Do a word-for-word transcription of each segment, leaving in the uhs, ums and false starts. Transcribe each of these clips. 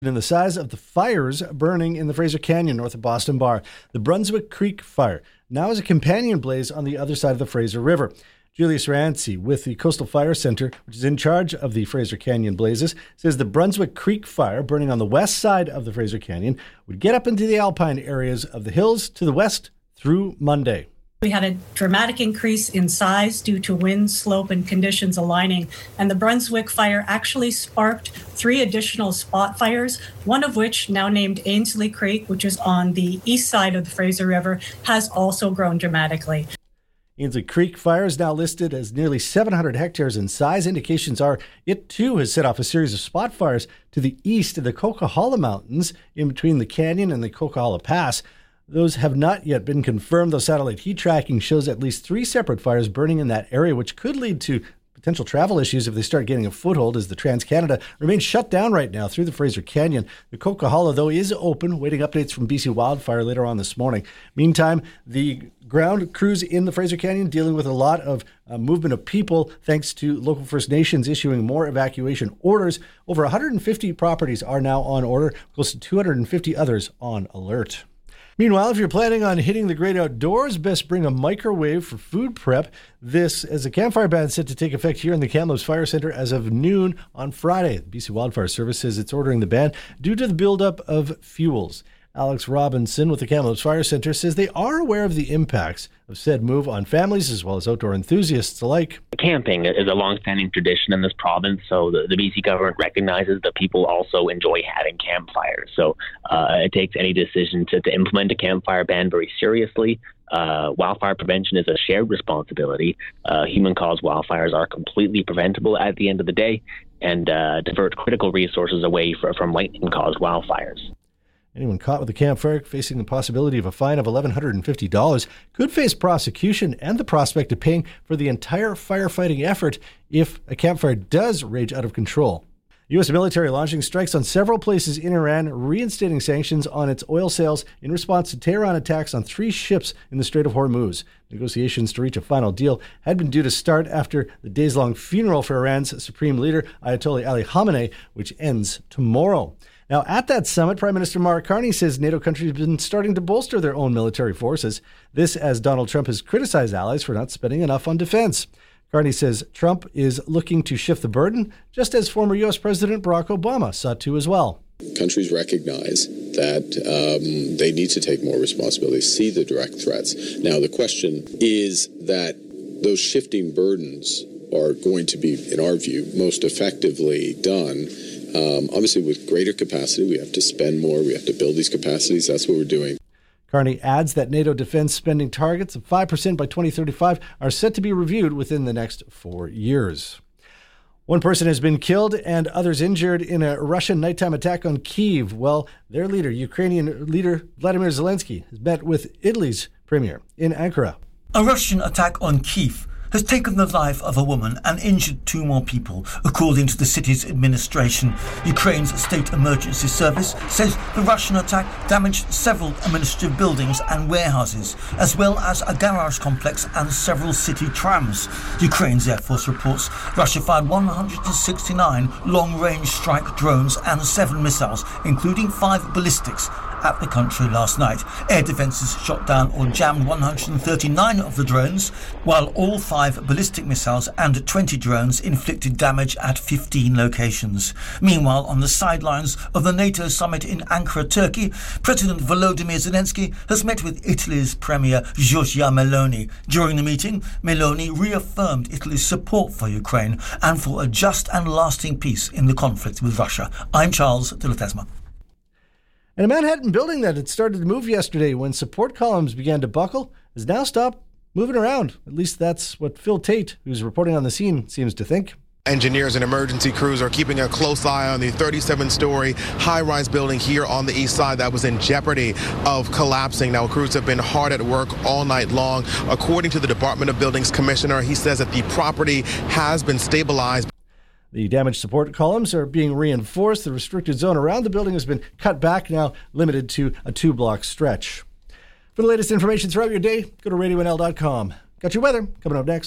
in the size of the fires burning in the Fraser Canyon north of Boston Bar. The Brunswick Creek Fire now is a companion blaze on the other side of the Fraser River. Julius Rancy with the Coastal Fire Center, which is in charge of the Fraser Canyon blazes, says the Brunswick Creek Fire burning on the west side of the Fraser Canyon would get up into the alpine areas of the hills to the west through Monday. We had a dramatic increase in size due to wind, slope, and conditions aligning, and the Brunswick fire actually sparked three additional spot fires, one of which, now named Ainslie Creek, which is on the east side of the Fraser River, has also grown dramatically. Ainslie Creek fire is now listed as nearly seven hundred hectares in size. Indications are it too has set off a series of spot fires to the east of the Coquihalla Mountains in between the canyon and the Coquihalla Pass. Those have not yet been confirmed, though satellite heat tracking shows at least three separate fires burning in that area, which could lead to potential travel issues if they start getting a foothold, as the Trans-Canada remains shut down right now through the Fraser Canyon. The Coquihalla, though, is open, waiting updates from B C Wildfire later on this morning. Meantime, the ground crews in the Fraser Canyon dealing with a lot of uh, movement of people thanks to local First Nations issuing more evacuation orders. Over one hundred fifty properties are now on order, close to two hundred fifty others on alert. Meanwhile, if you're planning on hitting the great outdoors, best bring a microwave for food prep. This as a campfire ban set to take effect here in the Kamloops Fire Center as of noon on Friday. The B C Wildfire Service says it's ordering the ban due to the buildup of fuels. Alex Robinson with the Kamloops Fire Center says they are aware of the impacts of said move on families as well as outdoor enthusiasts alike. Camping is a long-standing tradition in this province, so the, the B C government recognizes that people also enjoy having campfires. So uh, it takes any decision to, to implement a campfire ban very seriously. Uh, wildfire prevention is a shared responsibility. Uh, human-caused wildfires are completely preventable at the end of the day and uh, divert critical resources away for, from lightning-caused wildfires. Anyone caught with a campfire facing the possibility of a fine of one thousand one hundred fifty dollars could face prosecution and the prospect of paying for the entire firefighting effort if a campfire does rage out of control. U S military launching strikes on several places in Iran, reinstating sanctions on its oil sales in response to Tehran attacks on three ships in the Strait of Hormuz. Negotiations to reach a final deal had been due to start after the days-long funeral for Iran's supreme leader, Ayatollah Ali Khamenei, which ends tomorrow. Now, at that summit, Prime Minister Mark Carney says NATO countries have been starting to bolster their own military forces. This as Donald Trump has criticized allies for not spending enough on defense. Carney says Trump is looking to shift the burden, just as former U S President Barack Obama sought to as well. Countries recognize that um, they need to take more responsibility, see the direct threats. Now, the question is that those shifting burdens are going to be, in our view, most effectively done Um, obviously, with greater capacity. We have to spend more. We have to build these capacities. That's what we're doing. Carney adds that NATO defense spending targets of five percent by twenty thirty-five are set to be reviewed within the next four years. One person has been killed and others injured in a Russian nighttime attack on Kyiv. Well, their leader, Ukrainian leader Vladimir Zelensky, has met with Italy's premier in Ankara. A Russian attack on Kyiv has taken the life of a woman and injured two more people, according to the city's administration. Ukraine's state emergency service says the Russian attack damaged several administrative buildings and warehouses, as well as a garage complex and several city trams. Ukraine's Air Force reports Russia fired one hundred sixty-nine long-range strike drones and seven missiles, including five ballistics, at the country last night. Air defences shot down or jammed one hundred thirty-nine of the drones, while all five ballistic missiles and twenty drones inflicted damage at fifteen locations. Meanwhile, on the sidelines of the NATO summit in Ankara, Turkey, President Volodymyr Zelensky has met with Italy's Premier Giorgia Meloni. During the meeting, Meloni reaffirmed Italy's support for Ukraine and for a just and lasting peace in the conflict with Russia. I'm Charles de la Tesma. And a Manhattan building that had started to move yesterday when support columns began to buckle has now stopped moving around. At least that's what Phil Tate, who's reporting on the scene, seems to think. Engineers and emergency crews are keeping a close eye on the thirty-seven story high-rise building here on the east side that was in jeopardy of collapsing. Now, crews have been hard at work all night long. According to the Department of Buildings Commissioner, he says that the property has been stabilized. The damaged support columns are being reinforced. The restricted zone around the building has been cut back, now limited to a two-block stretch. For the latest information throughout your day, go to radio n l dot com. Got your weather coming up next.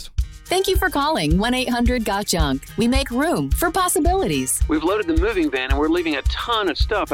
Thank you for calling one eight hundred got junk. We make room for possibilities. We've loaded the moving van and we're leaving a ton of stuff